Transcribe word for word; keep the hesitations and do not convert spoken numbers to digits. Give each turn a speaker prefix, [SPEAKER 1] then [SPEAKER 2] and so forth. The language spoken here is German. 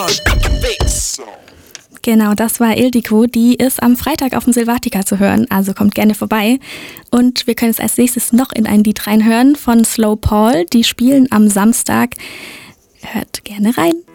[SPEAKER 1] Genau, das war Ildiko. Die ist am Freitag auf dem Silvatica zu hören, also kommt gerne vorbei. Und wir können jetzt als nächstes noch in ein Lied reinhören von Slow Paul. Die spielen am Samstag. Hört gerne rein.